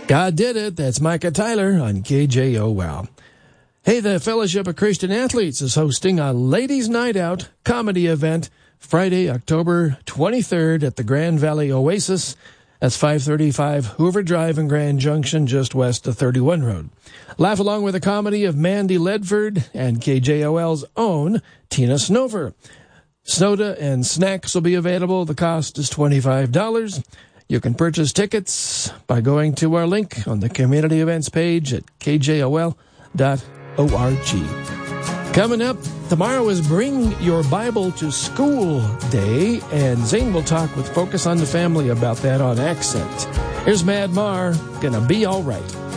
God did it. That's Micah Tyler on KJOL. Hey, the Fellowship of Christian Athletes is hosting a Ladies' Night Out comedy event Friday, October 23rd at the Grand Valley Oasis. That's 535 Hoover Drive in Grand Junction, just west of 31 Road. Laugh along with a comedy of Mandy Ledford and KJOL's own Tina Snover. Soda and snacks will be available. The cost is $25. You can purchase tickets by going to our link on the community events page at kjol.org. Coming up, tomorrow is Bring Your Bible to School Day, and Zane will talk with Focus on the Family about that on Accent. Here's Mad Mar, Gonna Be All Right.